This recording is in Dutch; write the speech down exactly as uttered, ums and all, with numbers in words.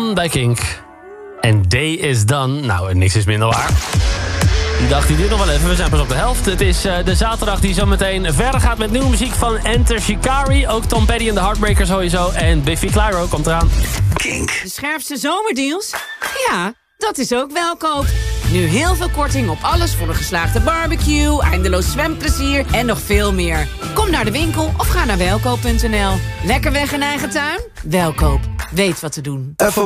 Done bij Kink. En Day is Done. Nou, niks is minder waar. Die dacht hij dit nog wel even. We zijn pas op de helft. Het is uh, de zaterdag die zo meteen verder gaat met nieuwe muziek van Enter Shikari. Ook Tom Petty en de Heartbreakers sowieso. En Biffy Clyro komt eraan. Kink. De scherpste zomerdeals? Ja, dat is ook Welkoop. Nu heel veel korting op alles voor een geslaagde barbecue, eindeloos zwemplezier en nog veel meer. Kom naar de winkel of ga naar welkoop punt n l. Lekker weg in eigen tuin? Welkoop. Weet wat te doen.